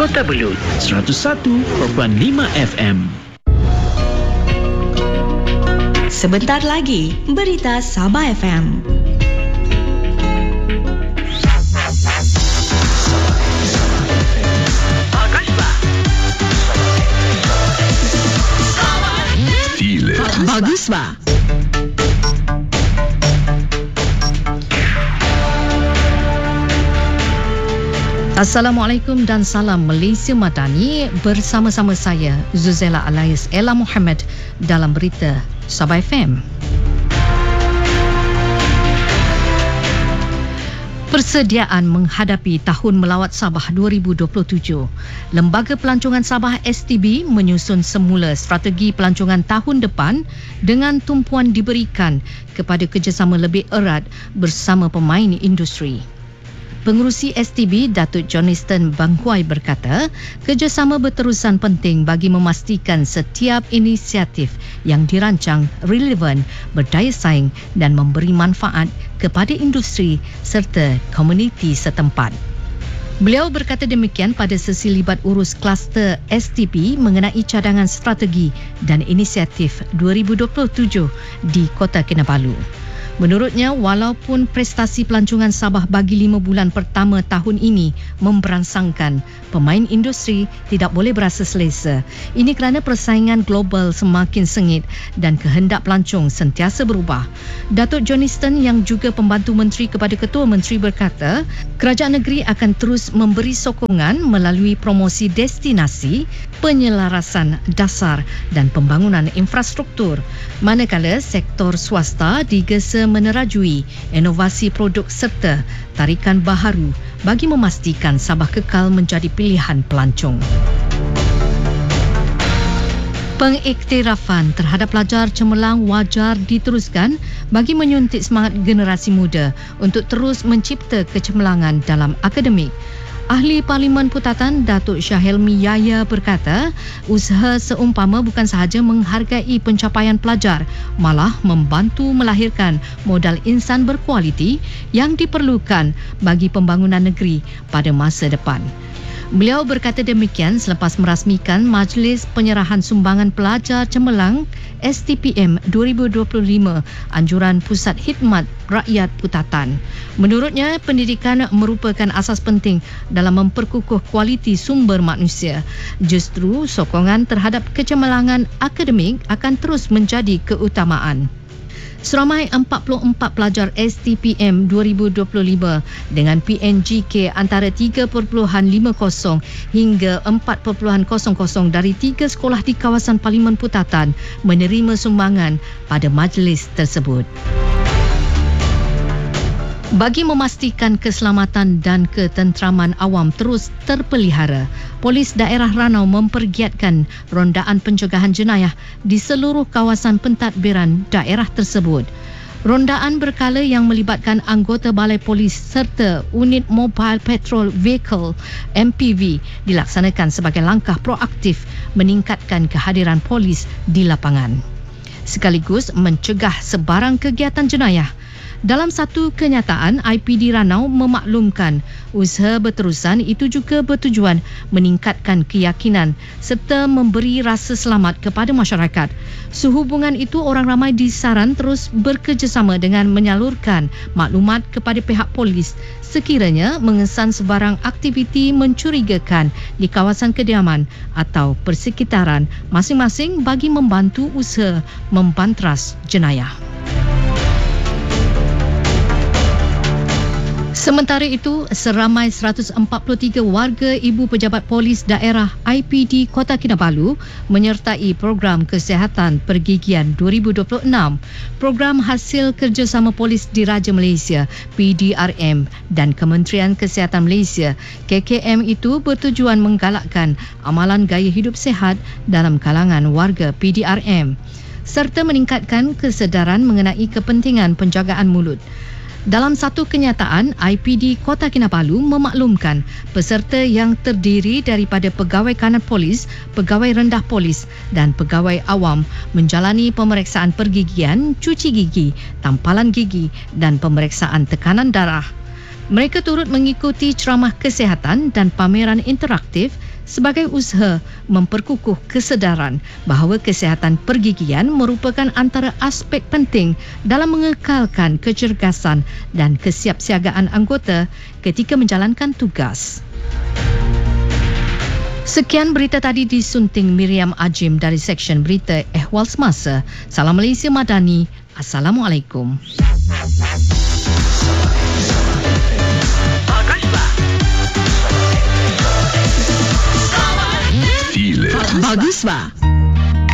Kota Belud 101.5 FM. Sebentar lagi, berita Sabah FM. Bagus, Pak. Assalamualaikum dan salam Malaysia Madani, bersama-sama saya Zuzela Alias Ella Muhammad dalam berita Sabah FM. Persediaan menghadapi Tahun Melawat Sabah 2027. Lembaga Pelancongan Sabah STB menyusun semula strategi pelancongan tahun depan dengan tumpuan diberikan kepada kerjasama lebih erat bersama pemain industri. Pengerusi STB Datuk Johnston Bangkuai berkata, kerjasama berterusan penting bagi memastikan setiap inisiatif yang dirancang relevan, berdaya saing dan memberi manfaat kepada industri serta komuniti setempat. Beliau berkata demikian pada sesi libat urus kluster STB mengenai cadangan strategi dan inisiatif 2027 di Kota Kinabalu. Menurutnya, walaupun prestasi pelancongan Sabah bagi 5 bulan pertama tahun ini memberangsangkan, pemain industri tidak boleh berasa selesa. Ini kerana persaingan global semakin sengit dan kehendak pelancong sentiasa berubah. Datuk Johnston yang juga pembantu menteri kepada Ketua Menteri berkata, kerajaan negeri akan terus memberi sokongan melalui promosi destinasi, penyelarasan dasar dan pembangunan infrastruktur. Manakala sektor swasta digesa menerajui inovasi produk serta tarikan baharu bagi memastikan Sabah kekal menjadi pilihan pelancong. Pengiktirafan terhadap pelajar cemerlang wajar diteruskan bagi menyuntik semangat generasi muda untuk terus mencipta kecemerlangan dalam akademik. Ahli Parlimen Putatan Datuk Syahelmi Yahya berkata, usaha seumpama bukan sahaja menghargai pencapaian pelajar, malah membantu melahirkan modal insan berkualiti yang diperlukan bagi pembangunan negeri pada masa depan. Beliau berkata demikian selepas merasmikan Majlis Penyerahan Sumbangan Pelajar Cemerlang STPM 2025 Anjuran Pusat Khidmat Rakyat Putatan. Menurutnya, pendidikan merupakan asas penting dalam memperkukuh kualiti sumber manusia. Justru, sokongan terhadap kecemerlangan akademik akan terus menjadi keutamaan. Seramai 44 pelajar STPM 2025 dengan PNGK antara 3.50 hingga 4.00 dari 3 sekolah di kawasan Parlimen Putatan menerima sumbangan pada majlis tersebut. Bagi memastikan keselamatan dan ketenteraman awam terus terpelihara, Polis Daerah Ranau mempergiatkan rondaan pencegahan jenayah di seluruh kawasan pentadbiran daerah tersebut. Rondaan berkala yang melibatkan anggota Balai Polis serta unit Mobile Patrol Vehicle MPV dilaksanakan sebagai langkah proaktif meningkatkan kehadiran polis di lapangan, sekaligus mencegah sebarang kegiatan jenayah. Dalam satu kenyataan, IPD Ranau memaklumkan usaha berterusan itu juga bertujuan meningkatkan keyakinan serta memberi rasa selamat kepada masyarakat. Sehubungan itu, orang ramai disaran terus bekerjasama dengan menyalurkan maklumat kepada pihak polis sekiranya mengesan sebarang aktiviti mencurigakan di kawasan kediaman atau persekitaran masing-masing bagi membantu usaha membantras jenayah. Sementara itu, seramai 143 warga ibu pejabat polis daerah IPD Kota Kinabalu menyertai program kesihatan pergigian 2026. Program hasil kerjasama polis diraja Malaysia PDRM dan Kementerian Kesihatan Malaysia KKM itu bertujuan menggalakkan amalan gaya hidup sihat dalam kalangan warga PDRM serta meningkatkan kesedaran mengenai kepentingan penjagaan mulut. Dalam satu kenyataan, IPD Kota Kinabalu memaklumkan peserta yang terdiri daripada pegawai kanan polis, pegawai rendah polis dan pegawai awam menjalani pemeriksaan pergigian, cuci gigi, tampalan gigi dan pemeriksaan tekanan darah. Mereka turut mengikuti ceramah kesihatan dan pameran interaktif sebagai usaha memperkukuh kesedaran bahawa kesihatan pergigian merupakan antara aspek penting dalam mengekalkan kecergasan dan kesiapsiagaan anggota ketika menjalankan tugas. Sekian berita tadi disunting Miriam Ajim dari Seksyen Berita Ehwal Semasa. Salam Malaysia Madani. Assalamualaikum. Feel it. Bagus, Pak.